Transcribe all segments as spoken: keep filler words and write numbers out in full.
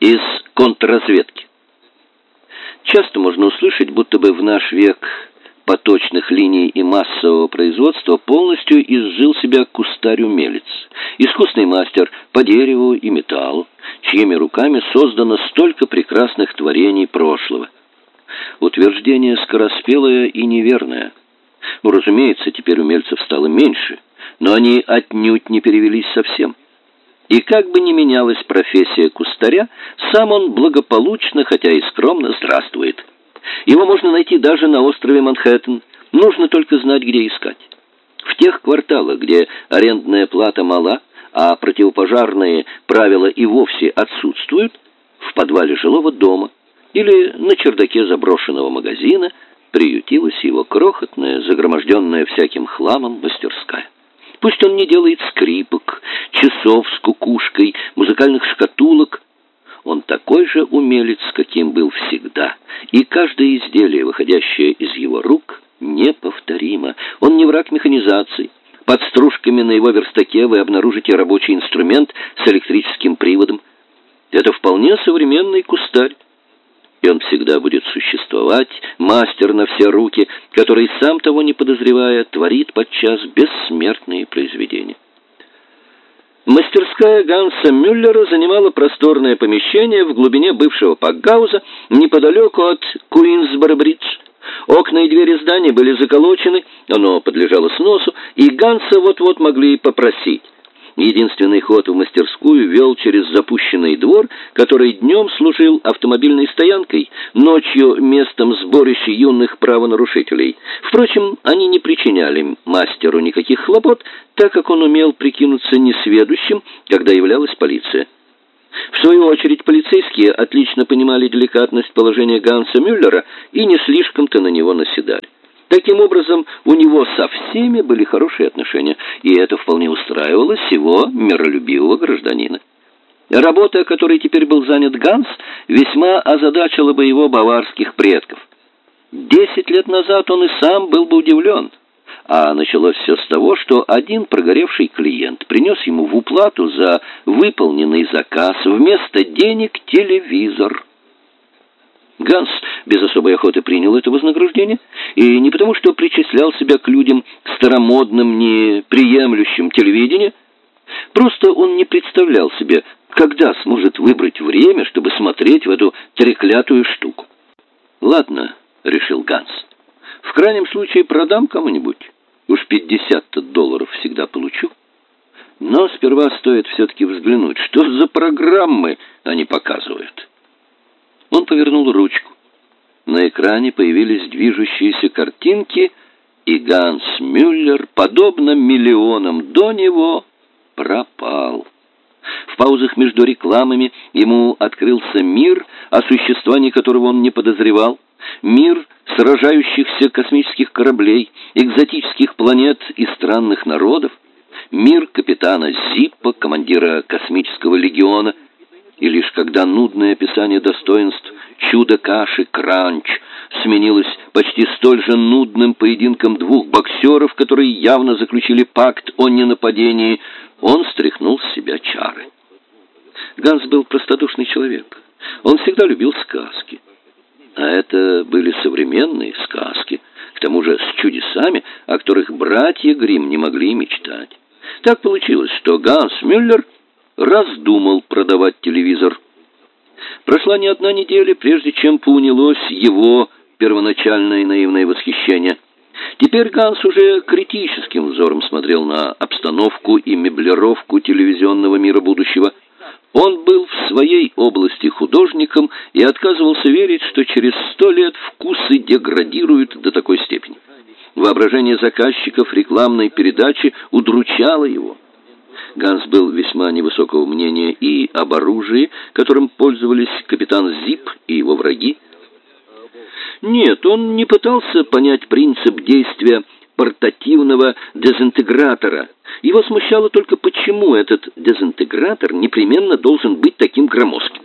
из контрразведки. Часто можно услышать, будто бы в наш век поточных линий и массового производства полностью изжил себя кустарь-умелец, искусный мастер по дереву и металлу, чьими руками создано столько прекрасных творений прошлого. Утверждение скороспелое и неверное. Ну, разумеется, теперь умельцев стало меньше, но они отнюдь не перевелись совсем. И как бы ни менялась профессия кустаря, сам он благополучно, хотя и скромно, здравствует. Его можно найти даже на острове Манхэттен, нужно только знать, где искать. В тех кварталах, где арендная плата мала, а противопожарные правила и вовсе отсутствуют, в подвале жилого дома или на чердаке заброшенного магазина приютилась его крохотная, загроможденная всяким хламом мастерская. Пусть он не делает скрипок, часов с кукушкой, музыкальных шкатулок. Он такой же умелец, каким был всегда. И каждое изделие, выходящее из его рук, неповторимо. Он не враг механизации. Под стружками на его верстаке вы обнаружите рабочий инструмент с электрическим приводом. Это вполне современный кустарь. И он всегда будет существовать, мастер на все руки, который, сам того не подозревая, творит подчас бессмертные произведения. Мастерская Ганса Мюллера занимала просторное помещение в глубине бывшего пакгауза, неподалеку от Куинсборо-бридж. Окна и двери здания были заколочены, оно подлежало сносу, и Ганса вот-вот могли попросить. Единственный ход в мастерскую вел через запущенный двор, который днем служил автомобильной стоянкой, ночью местом сборища юных правонарушителей. Впрочем, они не причиняли мастеру никаких хлопот, так как он умел прикинуться несведущим, когда являлась полиция. В свою очередь, полицейские отлично понимали деликатность положения Ганса Мюллера и не слишком-то на него наседали. Таким образом, у него со всеми были хорошие отношения, и это вполне устраивало сего миролюбивого гражданина. Работа, которой теперь был занят Ганс, весьма озадачила бы его баварских предков. Десять лет назад он и сам был бы удивлен. А началось все с того, что один прогоревший клиент принес ему в уплату за выполненный заказ вместо денег телевизор. Ганс без особой охоты принял это вознаграждение, и не потому, что причислял себя к людям старомодным, не приемлющим телевидение, просто он не представлял себе, когда сможет выбрать время, чтобы смотреть в эту треклятую штуку. «Ладно», — решил Ганс, — «в крайнем случае продам кому-нибудь, уж пятьдесят долларов всегда получу. Но сперва стоит все-таки взглянуть, что за программы они показывают». Он повернул ручку. На экране появились движущиеся картинки, и Ганс Мюллер, подобно миллионам до него, пропал. В паузах между рекламами ему открылся мир, о существовании которого он не подозревал. Мир сражающихся космических кораблей, экзотических планет и странных народов. Мир капитана Зиппа, командира космического легиона. И лишь когда нудное описание достоинств чудо-каши «Кранч» сменилось почти столь же нудным поединком двух боксеров, которые явно заключили пакт о ненападении, он стряхнул с себя чары. Ганс был простодушный человек. Он всегда любил сказки. А это были современные сказки, к тому же с чудесами, о которых братья Гримм не могли мечтать. Так получилось, что Ганс Мюллер раздумал продавать телевизор. Прошла не одна неделя, прежде чем поунялось его первоначальное наивное восхищение. Теперь Ганс уже критическим взором смотрел на обстановку и меблировку телевизионного мира будущего. Он был в своей области художником и отказывался верить, что через сто лет вкусы деградируют до такой степени. Воображение заказчиков рекламной передачи удручало его. Ганс был весьма невысокого мнения и об оружии, которым пользовались капитан Зипп и его враги. Нет, он не пытался понять принцип действия портативного дезинтегратора. Его смущало только, почему этот дезинтегратор непременно должен быть таким громоздким.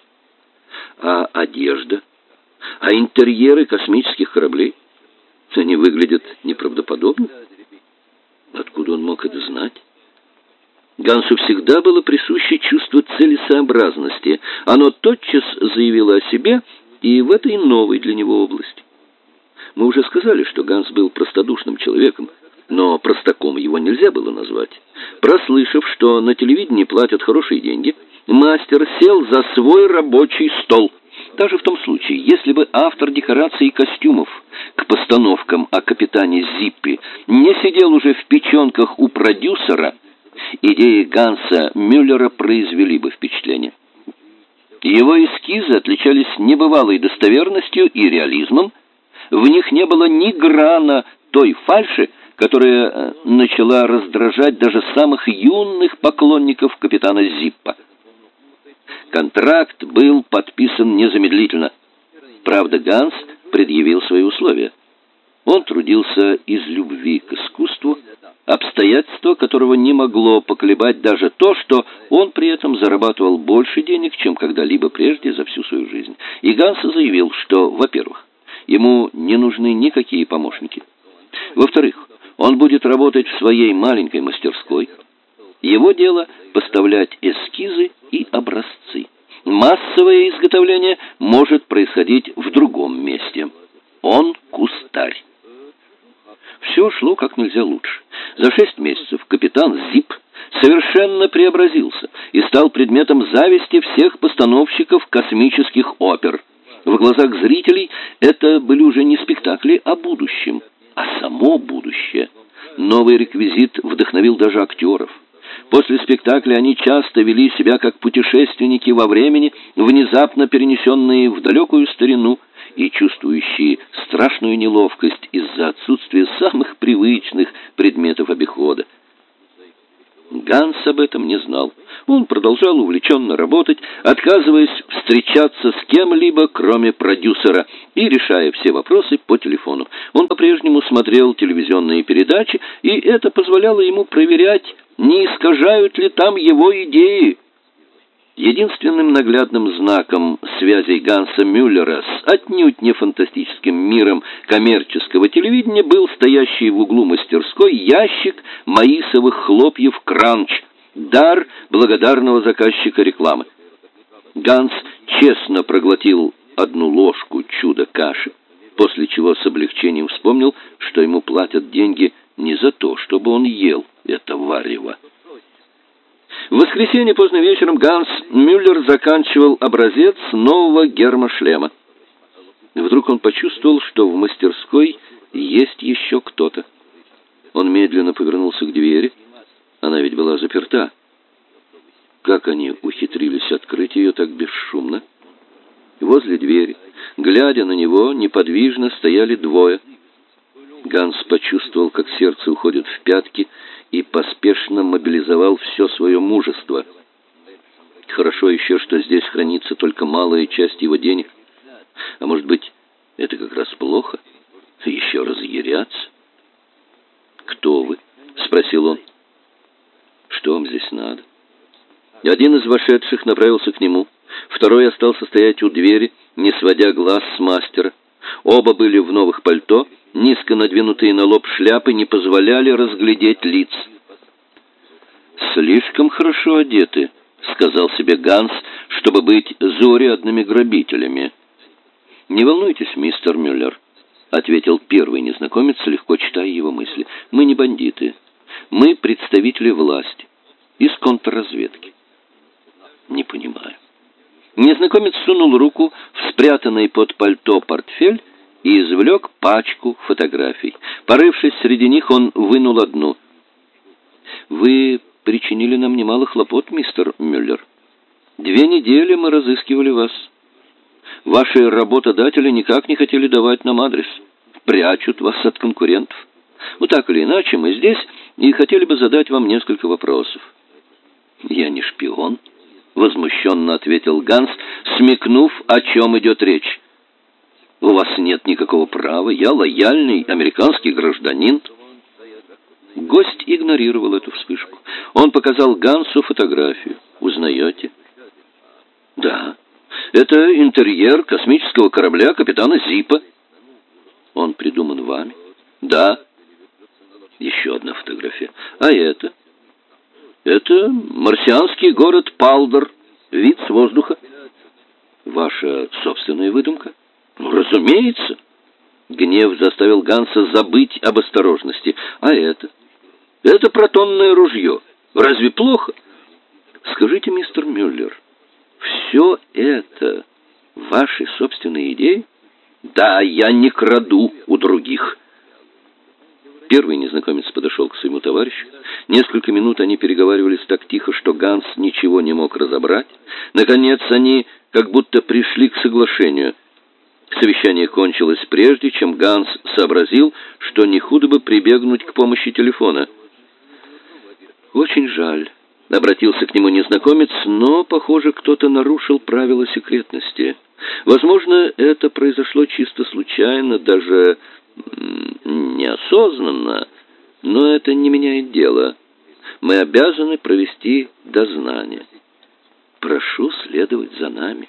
А одежда? А интерьеры космических кораблей? Они выглядят неправдоподобно. Откуда он мог это знать? Гансу всегда было присуще чувство целесообразности. Оно тотчас заявило о себе и в этой новой для него области. Мы уже сказали, что Ганс был простодушным человеком, но простаком его нельзя было назвать. Прослышав, что на телевидении платят хорошие деньги, мастер сел за свой рабочий стол. Даже в том случае, если бы автор декораций и костюмов к постановкам о капитане Зиппе не сидел уже в печенках у продюсера, идеи Ганса Мюллера произвели бы впечатление. Его эскизы отличались небывалой достоверностью и реализмом. В них не было ни грана той фальши, которая начала раздражать даже самых юных поклонников капитана Зиппа. Контракт был подписан незамедлительно. Правда, Ганс предъявил свои условия. Он трудился из любви к искусству, обстоятельство которого не могло поколебать даже то, что он при этом зарабатывал больше денег, чем когда-либо прежде за всю свою жизнь. И Ганс заявил, что, во-первых, ему не нужны никакие помощники. Во-вторых, он будет работать в своей маленькой мастерской. Его дело — поставлять эскизы и образцы. Массовое изготовление может происходить в другом месте. Он кустарь. Все шло как нельзя лучше. За шесть месяцев капитан Зипп совершенно преобразился и стал предметом зависти всех постановщиков космических опер. В глазах зрителей это были уже не спектакли о будущем, а само будущее. Новый реквизит вдохновил даже актеров. После спектакля они часто вели себя как путешественники во времени, внезапно перенесенные в далекую старину и чувствующие страшную неловкость из-за отсутствия самых привычных предметов обихода. Ганс об этом не знал. Он продолжал увлеченно работать, отказываясь встречаться с кем-либо, кроме продюсера, и решая все вопросы по телефону. Он по-прежнему смотрел телевизионные передачи, и это позволяло ему проверять, не искажают ли там его идеи. Единственным наглядным знаком связей Ганса Мюллера с отнюдь не фантастическим миром коммерческого телевидения был стоящий в углу мастерской ящик маисовых хлопьев «Кранч», дар благодарного заказчика рекламы. Ганс честно проглотил одну ложку чудо-каши, после чего с облегчением вспомнил, что ему платят деньги не за то, чтобы он ел это варево. В воскресенье поздно вечером Ганс Мюллер заканчивал образец нового гермошлема. Вдруг он почувствовал, что в мастерской есть еще кто-то. Он медленно повернулся к двери. Она ведь была заперта. Как они ухитрились открыть ее так бесшумно? Возле двери, глядя на него, неподвижно стояли двое. Ганс почувствовал, как сердце уходит в пятки, и поспешно мобилизовал все свое мужество. Хорошо еще, что здесь хранится только малая часть его денег. А может быть, это как раз плохо? Еще разъярятся? «Кто вы?» — спросил он. «Что вам здесь надо?» Один из вошедших направился к нему. Второй остался стоять у двери, не сводя глаз с мастера. Оба были в новых пальто. Низко надвинутые на лоб шляпы не позволяли разглядеть лиц. «Слишком хорошо одеты», — сказал себе Ганс, чтобы быть заурядными грабителями. «Не волнуйтесь, мистер Мюллер», — ответил первый незнакомец, легко читая его мысли. «Мы не бандиты. Мы представители власти. Из контрразведки». «Не понимаю». Незнакомец сунул руку в спрятанный под пальто портфель и извлек пачку фотографий. Порывшись среди них, он вынул одну. «Вы причинили нам немало хлопот, мистер Мюллер. Две недели мы разыскивали вас. Ваши работодатели никак не хотели давать нам адрес. Прячут вас от конкурентов. Ну, так или иначе, мы здесь и хотели бы задать вам несколько вопросов». «Я не шпион», — возмущенно ответил Ганс, смекнув, о чем идет речь. «У вас нет никакого права. Я лояльный американский гражданин». Гость игнорировал эту вспышку. Он показал Гансу фотографию. «Узнаете?» «Да. Это интерьер космического корабля капитана Зиппа». «Он придуман вами?» «Да». «Еще одна фотография. А это?» Это марсианский город Палдер. Вид с воздуха. Ваша собственная выдумка? Ну, разумеется. Гнев заставил Ганса забыть об осторожности. А это? Это протонное ружье. Разве плохо? Скажите, мистер Мюллер, все это ваши собственные идеи? Да, я не краду у других. Первый незнакомец подошел к своему товарищу. Несколько минут они переговаривались так тихо, что Ганс ничего не мог разобрать. Наконец они как будто пришли к соглашению. Совещание кончилось прежде, чем Ганс сообразил, что не худо бы прибегнуть к помощи телефона. «Очень жаль», — обратился к нему незнакомец, но, похоже, кто-то нарушил правила секретности. Возможно, это произошло чисто случайно, даже неосознанно, но это не меняет дела. Мы обязаны провести дознание. Прошу следовать за нами.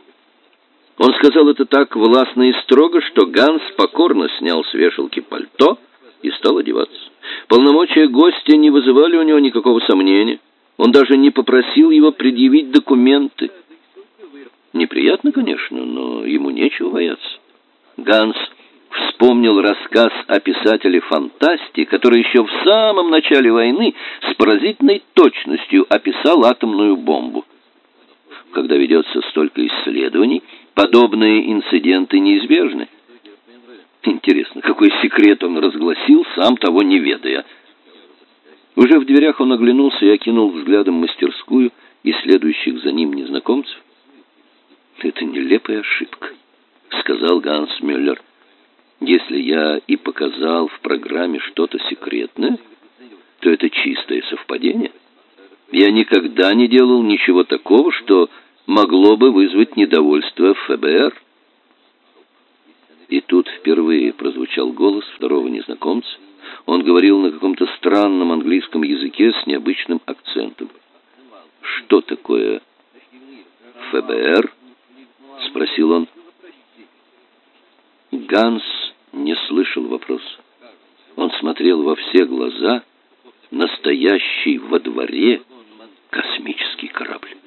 Он сказал это так властно и строго, что Ганс покорно снял с вешалки пальто и стал одеваться. Полномочия гостя не вызывали у него никакого сомнения. Он даже не попросил его предъявить документы. Неприятно, конечно, но ему нечего бояться. Ганс вспомнил рассказ о писателе-фантасте, который еще в самом начале войны с поразительной точностью описал атомную бомбу. Когда ведется столько исследований, подобные инциденты неизбежны. Интересно, какой секрет он разгласил, сам того не ведая. Уже в дверях он оглянулся и окинул взглядом мастерскую и следующих за ним незнакомцев. «Это нелепая ошибка», — сказал Ганс Мюллер. «Если я и показал в программе что-то секретное, то это чистое совпадение. Я никогда не делал ничего такого, что могло бы вызвать недовольство ФБР». И тут впервые прозвучал голос второго незнакомца. Он говорил на каком-то странном английском языке с необычным акцентом. «Что такое ФБР?» — спросил он. Ганс не слышал вопроса. Он смотрел во все глаза настоящий во дворе космический корабль.